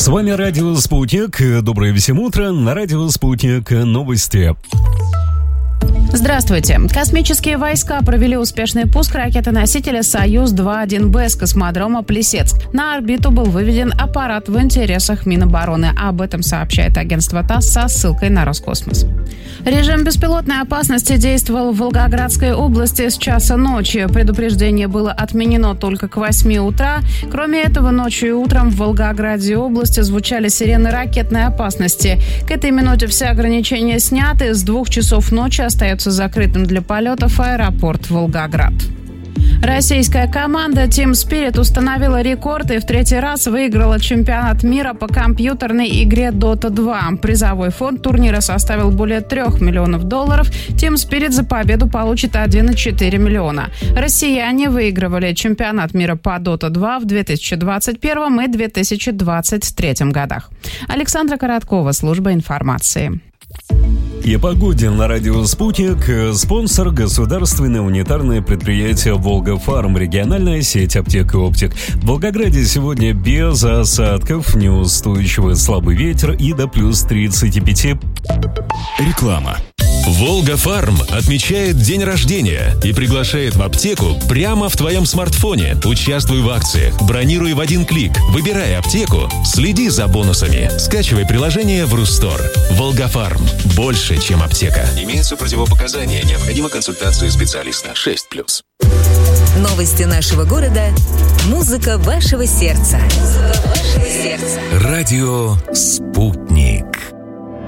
С вами Радио Спутник. Доброе всем утро. На Радио Спутник новости. Здравствуйте. Космические войска провели успешный пуск ракеты-носителя «Союз-2-1Б» с космодрома Плесецк. На орбиту был выведен аппарат в интересах Минобороны. Об этом сообщает агентство ТАСС со ссылкой на Роскосмос. Режим беспилотной опасности действовал в Волгоградской области с часа ночи. Предупреждение было отменено только к 8 утра. Кроме этого, ночью и утром в Волгограде области звучали сирены ракетной опасности. К этой минуте все ограничения сняты. С 2 часов ночи остается закрытым для полетов аэропорт Волгоград. Российская команда Team Spirit установила рекорд и в 3-й раз выиграла чемпионат мира по компьютерной игре Dota 2. Призовой фонд турнира составил более $3 миллионов. Team Spirit за победу получит 1,4 миллиона. Россияне выигрывали чемпионат мира по Dota 2 в 2021 и 2023 годах. Александра Короткова, служба информации. И о погоде на Радио Спутник. Спонсор — государственное унитарное предприятие «Волга-Фарм», региональная сеть аптек и оптик. В Волгограде сегодня без осадков, неустойчивый слабый ветер и до плюс 35. Реклама. «Волга-Фарм» отмечает день рождения и приглашает в аптеку прямо в твоем смартфоне. Участвуй в акциях, бронируй в один клик, выбирай аптеку, следи за бонусами. Скачивай приложение в Рустор. «Волга-Фарм» – больше, чем аптека. Имеются противопоказания, необходима консультация специалиста. 6+. Новости нашего города. Музыка вашего сердца. Радио «Спутник».